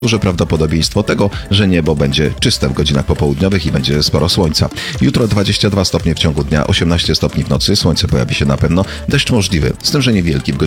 duże prawdopodobieństwo tego, że niebo będzie czyste w godzinach popołudniowych i będzie sporo słońca. Jutro 22 stopnie w ciągu dnia, 18 stopni w nocy, słońce pojawi się na pewno, deszcz możliwy, z tym, że niewielki w